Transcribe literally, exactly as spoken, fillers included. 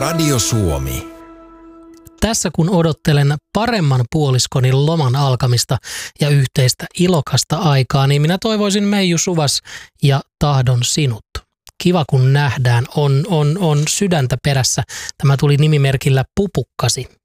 Radio Suomi. Tässä kun odottelen paremman puoliskoni loman alkamista ja yhteistä ilokasta aikaa, niin minä toivoisin Meiju Suvas ja tahdon sinut. Kiva kun nähdään, on, on, on sydäntä perässä. Tämä tuli nimimerkillä Pupukkasi.